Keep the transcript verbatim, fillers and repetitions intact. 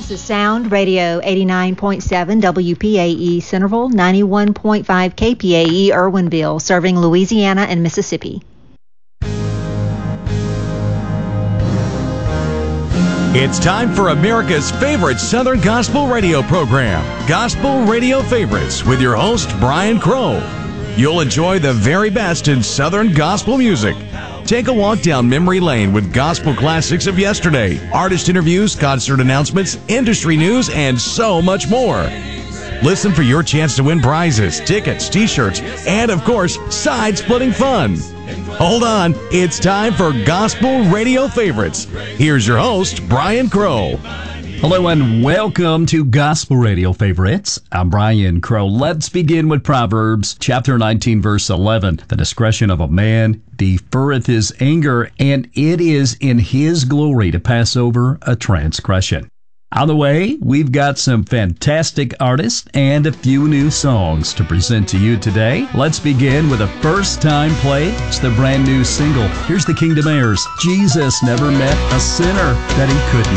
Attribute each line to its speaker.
Speaker 1: This is Sound Radio eighty-nine point seven W P A E Centerville, ninety-one point five K P A E Irwinville, serving Louisiana and Mississippi.
Speaker 2: It's time for America's favorite Southern Gospel radio program, Gospel Radio Favorites, with your host, Brian Crow. You'll enjoy the very best in Southern gospel music. Take a walk down memory lane with gospel classics of yesterday, artist interviews, concert announcements, industry news, and so much more. Listen for your chance to win prizes, tickets, t-shirts, and, of course, side-splitting fun. Hold on, it's time for Gospel Radio Favorites. Here's your host, Brian Crow.
Speaker 3: Hello and welcome to Gospel Radio Favorites. I'm Brian Crow. Let's begin with Proverbs chapter nineteen, verse eleven. The discretion of a man deferreth his anger, and it is in his glory to pass over a transgression. On the way, we've got some fantastic artists and a few new songs to present to you today. Let's begin with a first-time play. It's the brand new single. Here's the Kingdom Heirs. Jesus never met a sinner that he couldn't